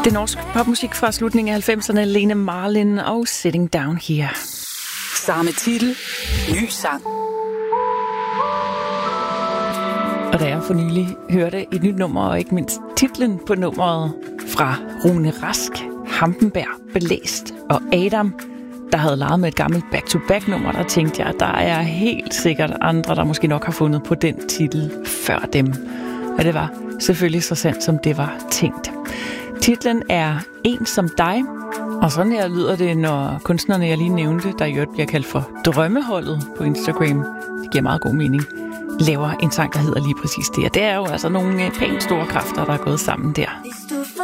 Det er norsk popmusik fra slutningen af 90'erne, Lene Marlin og Sitting Down Here. Samme titel, ny sang. Og da jeg for nylig hørte et nyt nummer, og ikke mindst titlen på nummeret fra Rune Rask, Hampenberg, Belæst og Adam, der havde leget med et gammelt back-to-back-nummer, der tænkte jeg, at der er helt sikkert andre, der måske nok har fundet på den titel før dem. Og det var selvfølgelig så sandt, som det var tænkt. Titlen er En som dig, og sådan her lyder det, når kunstnerne, jeg lige nævnte, der i øvrigt bliver kaldt for Drømmeholdet på Instagram, det giver meget god mening, laver en sang, der hedder lige præcis det. Og det er jo altså nogle pænt store kræfter, der er gået sammen der.